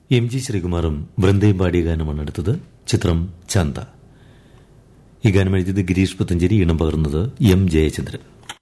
M G ശ്രീകുമാറും വൃന്ദയും പാടിയ ഗാനമാണ് അടുത്തത്. ചിത്രം ചന്ത. ഈ ഗാനം എഴുതിയത് ഗിരീഷ് പുത്തഞ്ചേരി, ഈണം പകർന്നത് എം ജയചന്ദ്രൻ.